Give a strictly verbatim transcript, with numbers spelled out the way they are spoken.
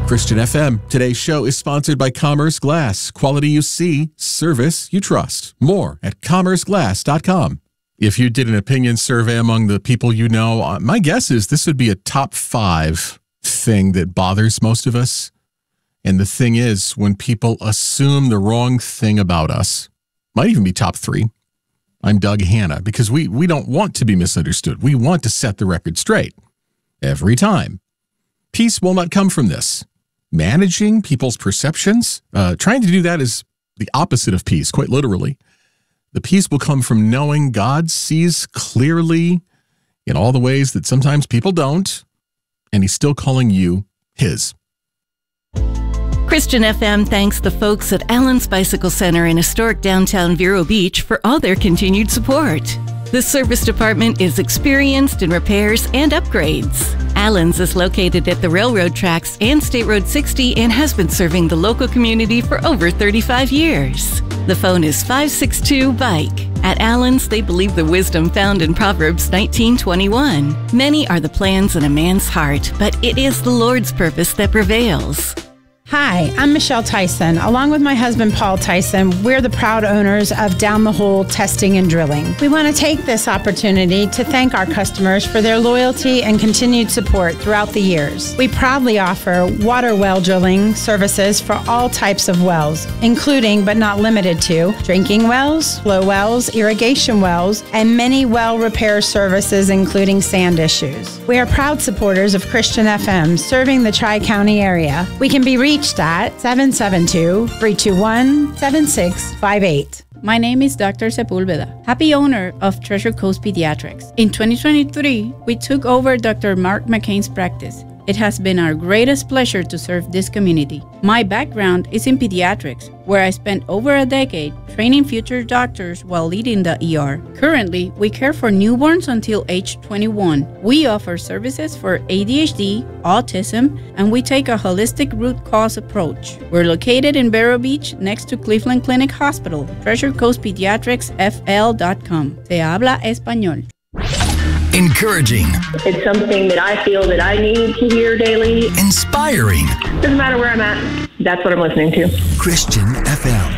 Christian F M. Today's show is sponsored by Commerce Glass. Quality you see, service you trust. More at commerce glass dot com. If you did an opinion survey among the people you know, uh, my guess is this would be a top five thing that bothers most of us. And the thing is, when people assume the wrong thing about us, might even be top three. I'm Doug Hanna, because we, we don't want to be misunderstood. We want to set the record straight every time. Peace will not come from this. Managing people's perceptions, uh, trying to do that is the opposite of peace, quite literally. The peace will come from knowing God sees clearly in all the ways that sometimes people don't, and he's still calling you his. Christian F M thanks the folks at Allen's Bicycle Center in historic downtown Vero Beach for all their continued support. The service department is experienced in repairs and upgrades. Allen's is located at the railroad tracks and State Road sixty and has been serving the local community for over thirty-five years. The phone is five six two, bike. At Allen's, they believe the wisdom found in Proverbs nineteen twenty-one. Many are the plans in a man's heart, but it is the Lord's purpose that prevails. Hi, I'm Michelle Tyson. Along with my husband, Paul Tyson, we're the proud owners of Down the Hole Testing and Drilling. We want to take this opportunity to thank our customers for their loyalty and continued support throughout the years. We proudly offer water well drilling services for all types of wells, including but not limited to drinking wells, flow wells, irrigation wells, and many well repair services, including sand issues. We are proud supporters of Christian F M, serving the Tri-County area. We can be reached at seven seven two, three two one, seven six five eight. My name is Doctor Sepulveda, happy owner of Treasure Coast Pediatrics. In twenty twenty-three, we took over Doctor Mark McCain's practice. It has been our greatest pleasure to serve this community. My background is in pediatrics, where I spent over a decade training future doctors while leading the E R. Currently, we care for newborns until age twenty-one. We offer services for A D H D, autism, and we take a holistic root cause approach. We're located in Vero Beach, next to Cleveland Clinic Hospital. Treasure Coast Pediatrics F L dot com. Se habla español. Encouraging. It's something that I feel that I need to hear daily. Inspiring. Doesn't matter where I'm at. That's what I'm listening to. Christian F M.